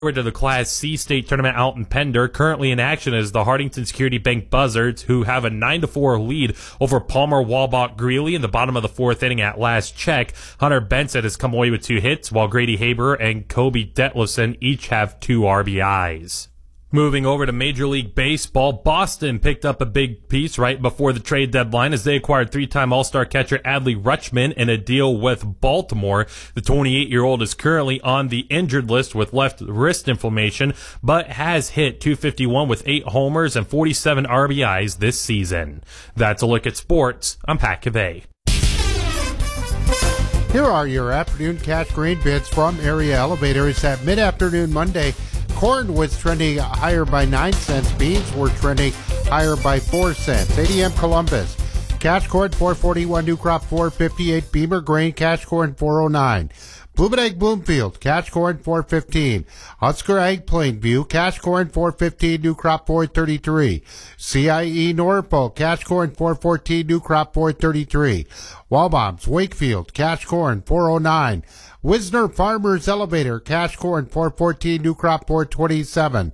Over to the Class C state tournament out in Pender. Currently in action is the Hartington Security Bank Buzzards, who have a 9-4 lead over Palmer Walbach Greeley in the bottom of the fourth inning at last check. Hunter Benson has come away with 2 hits, while Grady Haber and Kobe Detlefson each have 2 RBIs. Moving over to Major League Baseball, Boston picked up a big piece right before the trade deadline as they acquired 3-time All-Star catcher Adley Rutschman in a deal with Baltimore. The 28-year-old is currently on the injured list with left wrist inflammation, but has hit .251 with 8 homers and 47 RBIs this season. That's a look at sports. I'm Pat Cavay. Here are your afternoon cash grain bids from Area Elevators at mid-afternoon Monday. Corn was trending higher by 9 cents. Beans were trending higher by 4 cents. ADM Columbus. Cash corn $4.41. New crop $4.58. Beamer grain cash corn $4.09. Blooming Egg Bloomfield, cash corn $4.15. Husker Egg Plainview, cash corn $4.15, new crop $4.33. CIE Norfolk, cash corn $4.14, new crop $4.33. Walbombs Wakefield, cash corn $4.09. Wisner Farmers Elevator, cash corn $4.14, new crop $4.27.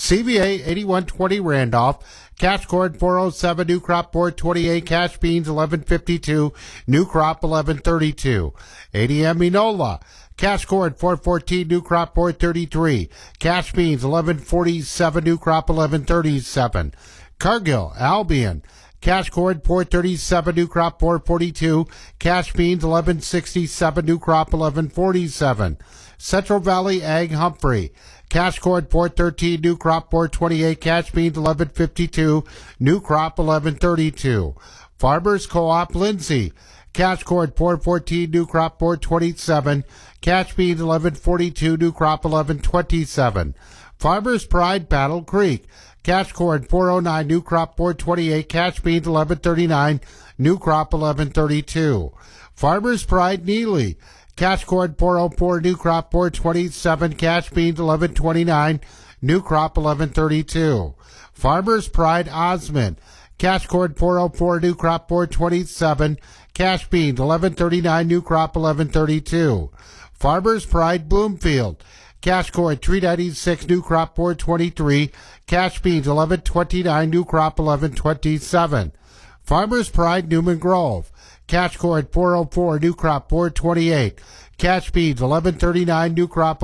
CVA 8120 Randolph, cash corn $4.07, new crop $4.28. Cash beans $11.52, new crop $11.32. ADM Enola, cash corn $4.14, new crop $4.33. Cash beans $11.47, new crop $11.37. Cargill Albion, cash corn $4.37, new crop $4.42. Cash beans $11.67, new crop $11.47. Central Valley Ag Humphrey, cash corn $4.13, new crop $4.28. Cash beans $11.52, new crop $11.32. Farmers Co-op Lindsay, cash corn $4.14, new crop $4.27. Cash beans $11.42, new crop $11.27. Farmers Pride Battle Creek, cash corn $4.09, new crop $4.28. Cash beans $11.39, new crop $11.32. Farmers Pride Neely, cash corn $4.04, new crop $4.27. Cash beans $11.29, new crop $11.32. Farmers Pride Osmond, cash corn $4.04, new crop $4.27. Cash beans $11.39, new crop $11.32. Farmers Pride Bloomfield, cash corn $3.96, new crop $4.23. Cash beans $11.29, new crop $11.27. Farmers Pride Newman Grove, cash corn $4.04, new crop $4.28. Cash beans $11.39, new crop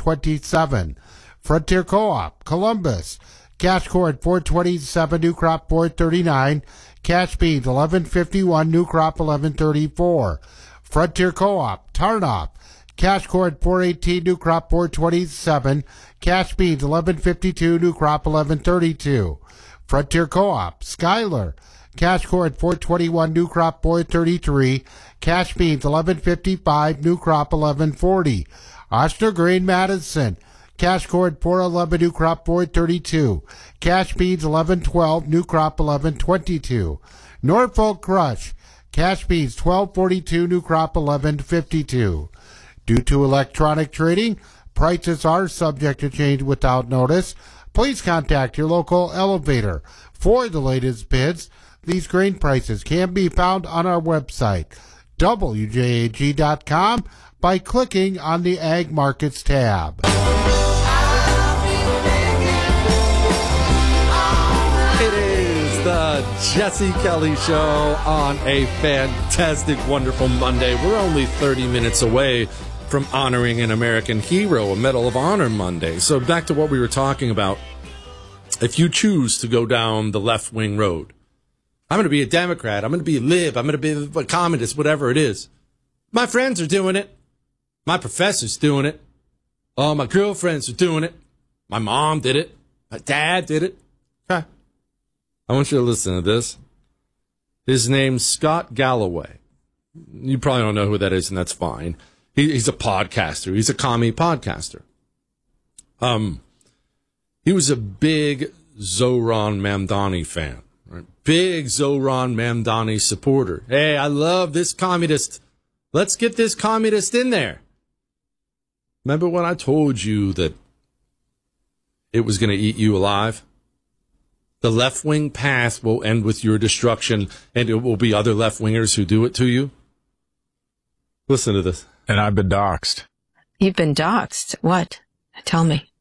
$11.27. Frontier Co-op Columbus, cash corn $4.27, new crop $4.39. Cash beans $11.51, new crop $11.34. Frontier Co-op Tarnoff, cash corn $4.18, new crop $4.27. Cash beans $11.52, new crop $11.32. Frontier Co-op Schuyler, cash corn $4.21, new crop $4.33. Cash beans $11.55, new crop $11.40. Ochsner Grain Madison, cash corn $4.11, new crop $4.32. Cash beans $11.12, new crop $11.22. Norfolk Crush, cash beans $12.42, new crop $11.52. Due to electronic trading, prices are subject to change without notice. Please contact your local elevator for the latest bids. These grain prices can be found on our website, WJAG.com, by clicking on the Ag Markets tab. It is the Jesse Kelly Show on a fantastic, wonderful Monday. We're only 30 minutes away from honoring an American hero, a Medal of Honor Monday. So back to what we were talking about. If you choose to go down the left-wing road, I'm going to be a Democrat, I'm going to be a lib, I'm going to be a communist, whatever it is. My friends are doing it. My professor's doing it. Oh, my girlfriends are doing it. My mom did it. My dad did it. Okay. I want you to listen to this. His name's Scott Galloway. You probably don't know who that is, and that's fine. He's a podcaster. He's a commie podcaster. He was a big Zohran Mamdani fan. Right? Big Zohran Mamdani supporter. Hey, I love this communist. Let's get this communist in there. Remember when I told you that it was going to eat you alive? The left-wing path will end with your destruction, and it will be other left-wingers who do it to you. Listen to this. And I've been doxxed. You've been doxxed? What? Tell me.